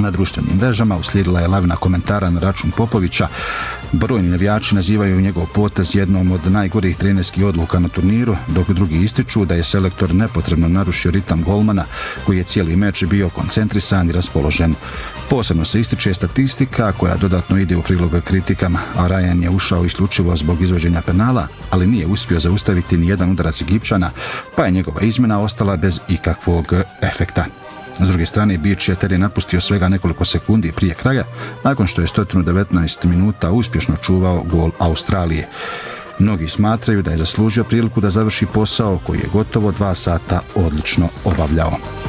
Na društvenim mrežama uslijedila je lavina komentara na račun Popovića. Brojni navijači nazivaju njegov potez jednom od najgorih trenerskih odluka na turniru, dok drugi ističu da je selektor nepotrebno narušio ritam golmana, koji je cijeli meč bio koncentrisan i raspoložen. Posebno se ističe statistika koja dodatno ide u prilog kritikama, a Ryan je ušao isključivo zbog izvođenja penala, ali nije uspio zaustaviti ni jedan udarac Egipćana, pa je njegova izmjena ostala bez ikakvog efekta. S druge strane, Beach je teren napustio svega nekoliko sekundi prije kraja, nakon što je 119 minuta uspješno čuvao gol Australije. Mnogi smatraju da je zaslužio priliku da završi posao koji je gotovo 2 sata odlično obavljao.